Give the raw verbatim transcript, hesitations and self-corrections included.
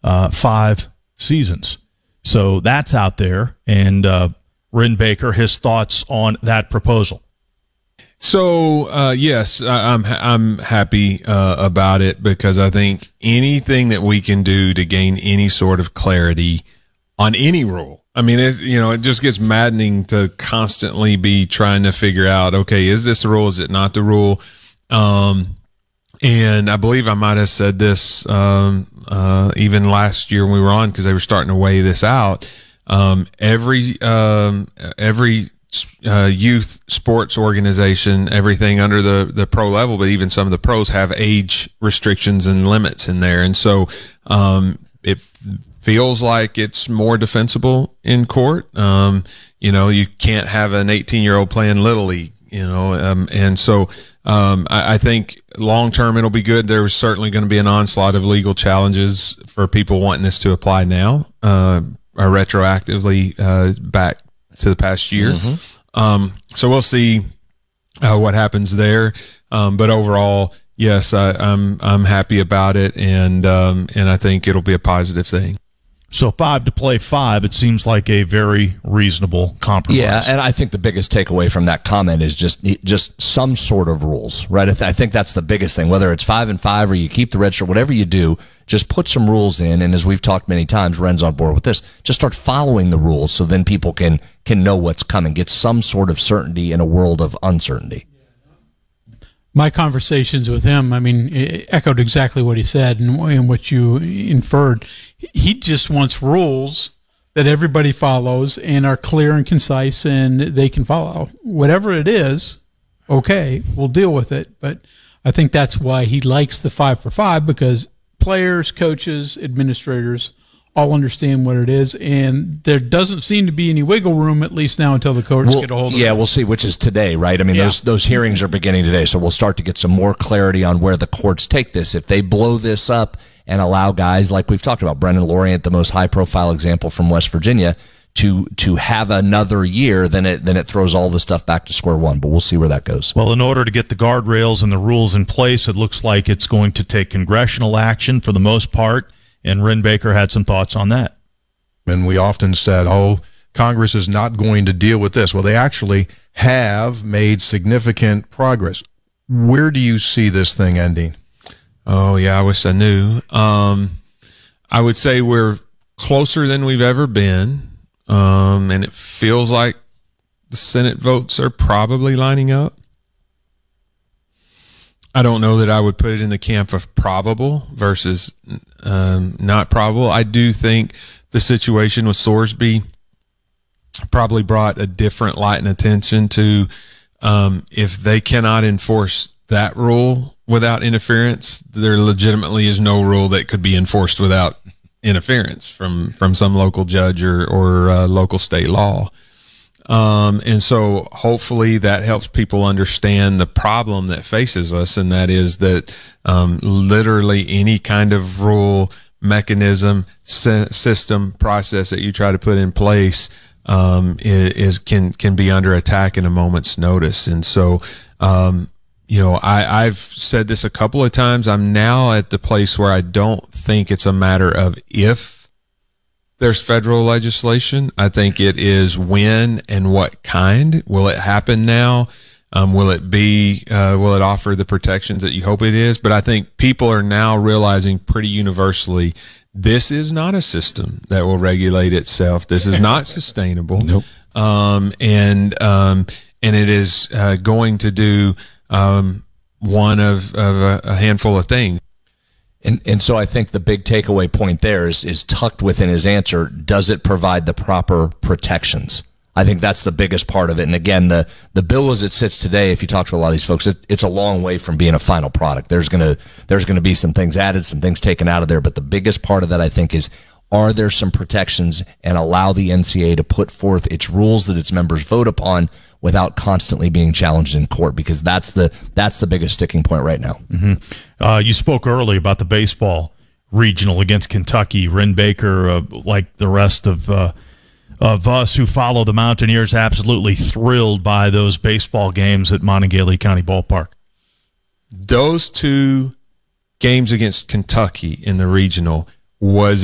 uh, five seasons. So that's out there. And uh, Wren Baker, his thoughts on that proposal. So, uh, yes, I, I'm, I'm happy, uh, about it because I think anything that we can do to gain any sort of clarity on any rule. I mean, it, you know, it just gets maddening to constantly be trying to figure out, okay, is this the rule? Is it not the rule? Um, and I believe I might have said this, um, uh, even last year when we were on, cause they were starting to weigh this out. Um, every, um, every, Uh, youth sports organization, everything under the, the pro level, but even some of the pros have age restrictions and limits in there. And so, um, it feels like it's more defensible in court. Um, you know, you can't have an eighteen year old playing Little League, you know, um, and so, um, I, I think long term it'll be good. There's certainly going to be an onslaught of legal challenges for people wanting this to apply now, uh, or retroactively, uh, back to the past year. Mm-hmm. Um, so we'll see, uh, what happens there. Um, but overall, yes, I, I'm, I'm happy about it. And, um, and I think it'll be a positive thing. So five to play five, it seems like a very reasonable compromise. Yeah, and I think the biggest takeaway from that comment is just just some sort of rules, right? I, th- I think that's the biggest thing. Whether it's five and five or you keep the red shirt, whatever you do, just put some rules in. And as we've talked many times, Wren's on board with this. Just start following the rules so then people can can know what's coming. Get some sort of certainty in a world of uncertainty. My conversations with him, I mean, it echoed exactly what he said and, and what you inferred. He just wants rules that everybody follows and are clear and concise and they can follow. Whatever it is, okay, we'll deal with it. But I think that's why he likes the five for five, because players, coaches, administrators all understand what it is, and there doesn't seem to be any wiggle room, at least now, until the courts we'll, get a hold of it. Yeah, we'll see, which is today, right? I mean, yeah. those those hearings are beginning today, so we'll start to get some more clarity on where the courts take this. If they blow this up and allow guys like we've talked about, Brendan Lorient, the most high-profile example from West Virginia, to to have another year, then it then it throws all the stuff back to square one. But we'll see where that goes. Well, in order to get the guardrails and the rules in place, it looks like it's going to take congressional action for the most part, and Wren Baker had some thoughts on that. And we often said, oh, Congress is not going to deal with this. Well, they actually have made significant progress. Where do you see this thing ending? Oh, yeah, I wish I knew. Um, I would say we're closer than we've ever been, um, and it feels like the Senate votes are probably lining up. I don't know that I would put it in the camp of probable versus um, not probable. I do think the situation with Sorsby probably brought a different light and attention to um, if they cannot enforce that rule without interference, there legitimately is no rule that could be enforced without interference from, from some local judge or, or uh, local state law. Um, and so hopefully that helps people understand the problem that faces us, and that is that um, literally any kind of rule, mechanism, sy- system, process that you try to put in place um, is, is can can be under attack in a moment's notice. And so, um, you know, I, I've said this a couple of times. I'm now at the place where I don't think it's a matter of if there's federal legislation. I think it is when and what kind. Will it happen now? Um, will it be, uh, will it offer the protections that you hope it is? But I think people are now realizing pretty universally this is not a system that will regulate itself. This is not sustainable. Nope. Um, and, um, and it is, uh, going to do, um, one of, of a, a handful of things. And and so I think the big takeaway point there is is tucked within his answer. Does it provide the proper protections? I think that's the biggest part of it. And again, the the bill as it sits today, if you talk to a lot of these folks, it, it's a long way from being a final product. There's gonna there's gonna be some things added, some things taken out of there. But the biggest part of that, I think, is are there some protections, and allow the N C A A to put forth its rules that its members vote upon without constantly being challenged in court, because that's the that's the biggest sticking point right now. Mm-hmm. Uh, you spoke earlier about the baseball regional against Kentucky. Wren Baker, uh, like the rest of uh, of us who follow the Mountaineers, absolutely thrilled by those baseball games at Monongalia County Ballpark. Those two games against Kentucky in the regional was